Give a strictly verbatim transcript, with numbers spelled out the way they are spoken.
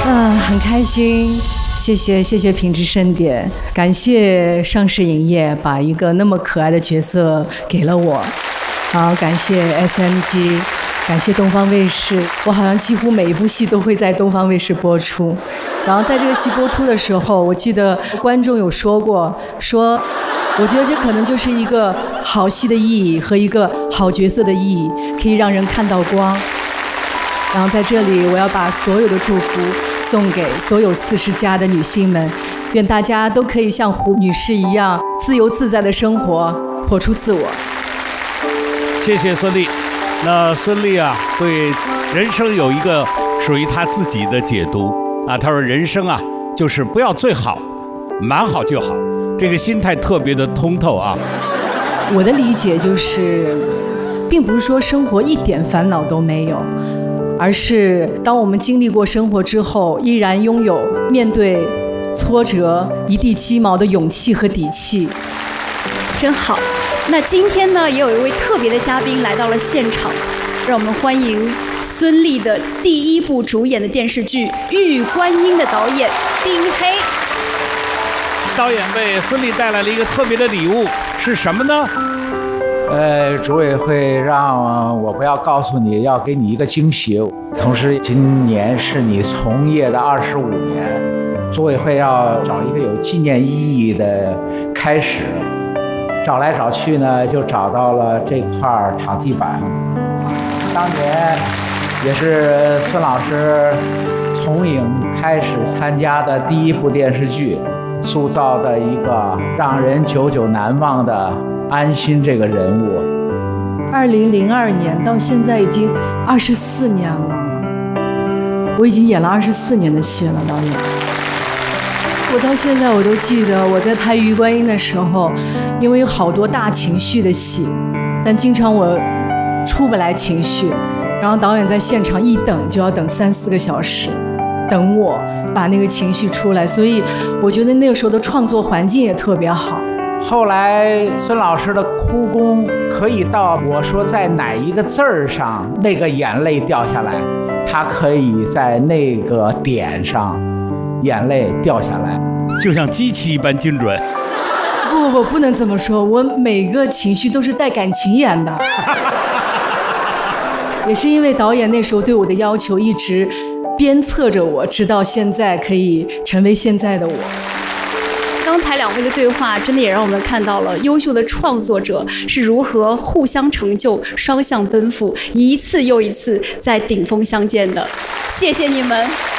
嗯，很开心，谢谢谢谢品质盛典，感谢上市影业把一个那么可爱的角色给了我，好，感谢 S M G， 感谢东方卫视，我好像几乎每一部戏都会在东方卫视播出，然后在这个戏播出的时候，我记得观众有说过，说我觉得这可能就是一个好戏的意义和一个好角色的意义，可以让人看到光。然后在这里，我要把所有的祝福送给所有四十加的女性们，愿大家都可以像胡女士一样自由自在的生活，活出自我。 谢谢孙俪。那孙俪啊，对人生有一个属于她自己的解读啊。她说人生啊，就是不要最好，蛮好就好，这个心态特别的通透啊。 我的理解就是，并不是说生活一点烦恼都没有。而是当我们经历过生活之后，依然拥有面对挫折一地鸡毛的勇气和底气。 真好。那今天呢，也有一位特别的嘉宾来到了现场，让我们欢迎孙俪的第一部主演的电视剧《玉观音》的导演丁黑。 导演为孙俪带来了一个特别的礼物，是什么呢？ 呃，组委会让我不要告诉你，要给你一个惊喜。同时，今年是你从业的二十五年，组委会要找一个有纪念意义的开始。找来找去呢，就找到了这块场地板。当年也是孙老师从影开始参加的第一部电视剧，塑造的一个让人久久难忘的安心这个人物。 二零零二年到现在已经二十四年了，我已经演了二十四年的戏了，导演。我到现在我都记得我在拍《玉观音》的时候，因为有好多大情绪的戏，但经常我出不来情绪，然后导演在现场一等就要等三四个小时，等我把那个情绪出来，所以我觉得那个时候的创作环境也特别好。 后来孙老师的哭功可以到我说在哪一个字儿上那个眼泪掉下来，他可以在那个点上眼泪掉下来， 就像机器一般精准。 不不不，不能这么说，我每个情绪都是带感情演的。也是因为导演那时候对我的要求，一直鞭策着我，直到现在可以成为现在的我。 刚才两位的对话，真的也让我们看到了优秀的创作者是如何互相成就、双向奔赴，一次又一次在顶峰相见的。谢谢你们。